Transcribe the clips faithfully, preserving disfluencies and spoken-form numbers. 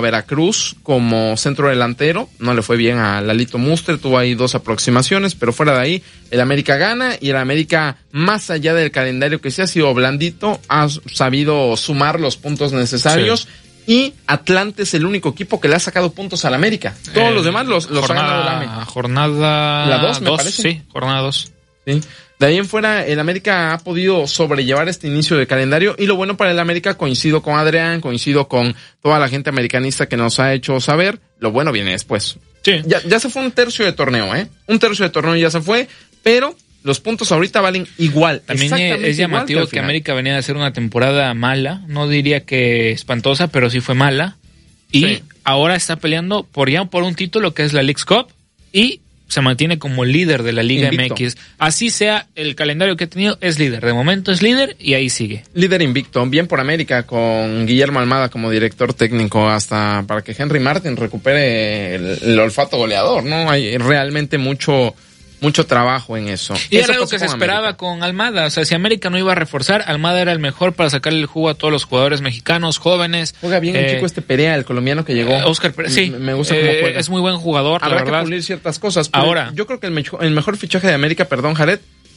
Veracruz como centro delantero, no le fue bien a Lalito Muster, tuvo ahí dos aproximaciones, pero fuera de ahí, el América gana y el América, más allá del calendario que sí ha sido blandito, ha sabido sumar los puntos necesarios. Sí. Y Atlante es el único equipo que le ha sacado puntos al América. Todos eh, los demás los, los jornada, ha ganado el América. Jornada la dos, me dos, parece. Sí, jornada dos. Sí. De ahí en fuera, el América ha podido sobrellevar este inicio de calendario. Y lo bueno para el América, coincido con Adrián, coincido con toda la gente americanista que nos ha hecho saber, lo bueno viene después. Sí. Ya, ya se fue un tercio de torneo, ¿eh? Un tercio de torneo ya se fue, pero los puntos ahorita valen igual. También es llamativo que, que América venía de hacer una temporada mala, no diría que espantosa, pero sí fue mala. Y sí. ahora está peleando por ya por un título que es la Leagues Cup y se mantiene como líder de la Liga invicto. M X. Así sea el calendario que ha tenido, es líder. De momento es líder y ahí sigue. Líder invicto. Bien por América, con Guillermo Almada como director técnico, hasta para que Henry Martin recupere el, el olfato goleador, ¿no? Hay realmente mucho... mucho trabajo en eso. Y eso era algo que se esperaba América. Con Almada. O sea, si América no iba a reforzar, Almada era el mejor para sacarle el jugo a todos los jugadores mexicanos, jóvenes. Juega bien eh, el chico este Perea, el colombiano que llegó. Eh, Oscar Perea, sí. Me gusta eh, cómo juega. Es muy buen jugador, Habrá la verdad. que pulir ciertas cosas. Ahora. Yo creo que el, mecho, el mejor fichaje de América, perdón, Jared,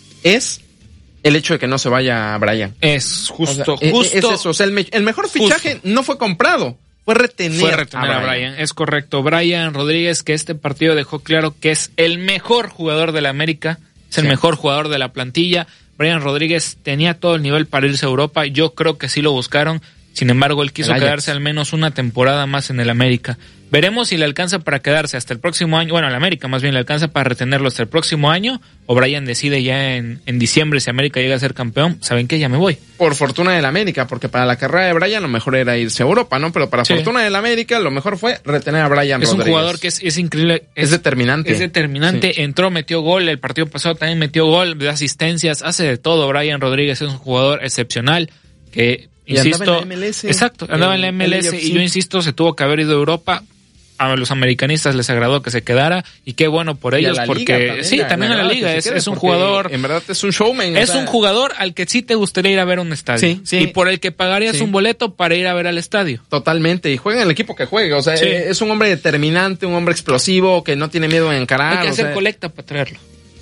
es el hecho de que no se vaya Brian. Es justo, o sea, justo. Es eso. O sea, el, me, el mejor fichaje justo. no fue comprado. Fue retener, Fue retener a, Brian. a Brian, es correcto. Brian Rodríguez, que este partido dejó claro que es el mejor jugador de la América. Es el sí. mejor jugador de la plantilla. Brian Rodríguez tenía todo el nivel para irse a Europa. Yo creo que sí lo buscaron. Sin embargo, él quiso quedarse al menos una temporada más en el América. Veremos si le alcanza para quedarse hasta el próximo año. Bueno, el América más bien le alcanza para retenerlo hasta el próximo año. O Brian decide ya en, en diciembre, si América llega a ser campeón, ¿saben qué? Ya me voy. Por fortuna del América, porque para la carrera de Brian lo mejor era irse a Europa, ¿no? Pero para sí. fortuna del América lo mejor fue retener a Brian es Rodríguez. Es un jugador que es, es increíble. Es, es determinante. Es determinante. Sí. Entró, metió gol. El partido pasado también metió gol, de asistencias, hace de todo. Brian Rodríguez es un jugador excepcional que... Y insisto, andaba en la M L S. Exacto, andaba en la M L S y yo insisto, se tuvo que haber ido a Europa. A los americanistas les agradó que se quedara y qué bueno por ellos, porque también, sí, también a la liga es, es un jugador, en verdad es un showman, es o sea, un jugador al que sí te gustaría ir a ver a un estadio sí, sí, y por el que pagarías sí. un boleto para ir a ver al estadio. Totalmente, y juega en el equipo que juegue, o sea, sí. es un hombre determinante, un hombre explosivo que no tiene miedo en encarar. Hay que hacer o sea, colecta para traerlo.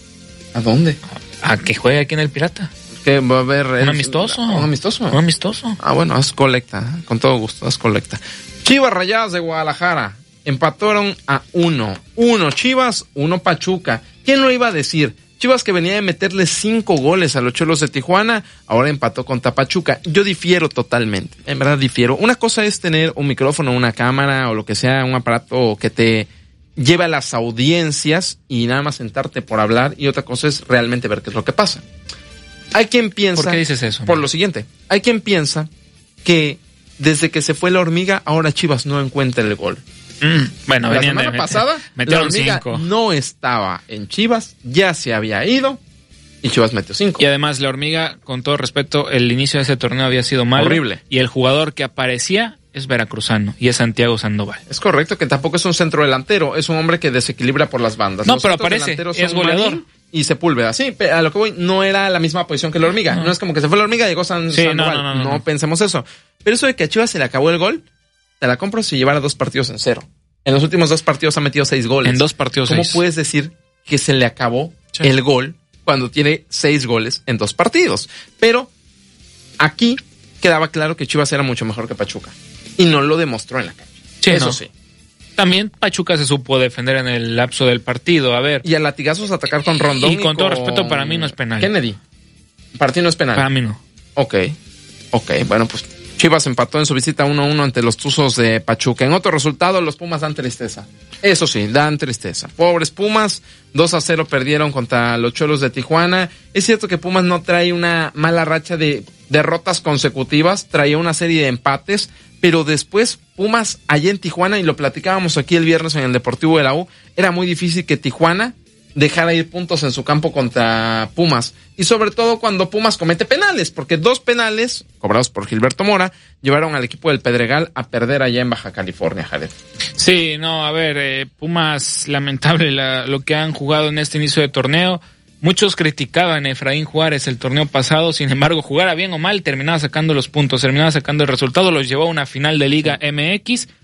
¿A dónde? A que juegue aquí en el Pirata. Que va a haber un amistoso. Un amistoso. Un amistoso. Ah, bueno, haz colecta, con todo gusto, haz colecta. Chivas Rayadas de Guadalajara empataron a uno. Uno Chivas, uno Pachuca. ¿Quién lo iba a decir? Chivas, que venía de meterle cinco goles a los Cholos de Tijuana, ahora empató contra Pachuca. Yo difiero totalmente, en verdad difiero. Una cosa es tener un micrófono, una cámara o lo que sea, un aparato que te lleve a las audiencias y nada más sentarte por hablar, y otra cosa es realmente ver qué es lo que pasa. Hay quien piensa... ¿Por qué dices eso? Por lo siguiente, hay quien piensa que desde que se fue la hormiga, ahora Chivas no encuentra el gol. Mm, bueno, la semana de, pasada, la hormiga cinco. no estaba en Chivas, ya se había ido y Chivas metió cinco. Y además la hormiga, con todo respeto, el inicio de ese torneo había sido malo. Horrible. Y el jugador que aparecía es veracruzano y es Santiago Sandoval. Es correcto, que tampoco es un centro delantero, es un hombre que desequilibra por las bandas. No, Los pero aparece, es goleador. Marín y Sepúlveda, sí, a lo que voy, no era la misma posición que la hormiga. No, no es como que se fue la hormiga y llegó San, sí, Sandoval. No, no, no, no, no pensemos eso. Pero eso de que a Chivas se le acabó el gol, te la compro si llevara dos partidos en cero. En los últimos dos partidos ha metido seis goles. En dos partidos ¿Cómo seis. puedes decir que se le acabó sí. el gol cuando tiene seis goles en dos partidos? Pero aquí quedaba claro que Chivas era mucho mejor que Pachuca. Y no lo demostró en la cancha. Sí, eso no. sí. También Pachuca se supo defender en el lapso del partido. A ver. Y a latigazos atacar con Rondón. Y, y con todo respeto, para mí no es penal. Kennedy. Para ti no es penal. Para mí no. Ok. Ok, bueno, pues Chivas empató en su visita uno a uno ante los Tuzos de Pachuca. En otro resultado, los Pumas dan tristeza. Eso sí, dan tristeza. Pobres Pumas, dos a cero perdieron contra los Cholos de Tijuana. Es cierto que Pumas no trae una mala racha de derrotas consecutivas, traía una serie de empates, pero después Pumas allá en Tijuana, y lo platicábamos aquí el viernes en el Deportivo de la U, era muy difícil que Tijuana dejara ir puntos en su campo contra Pumas, y sobre todo cuando Pumas comete penales, porque dos penales cobrados por Gilberto Mora llevaron al equipo del Pedregal a perder allá en Baja California, Jared. Sí, no, a ver, eh, Pumas, lamentable la, lo que han jugado en este inicio de torneo. Muchos criticaban a Efraín Juárez el torneo pasado, sin embargo, jugara bien o mal, terminaba sacando los puntos, terminaba sacando el resultado, los llevó a una final de Liga M X.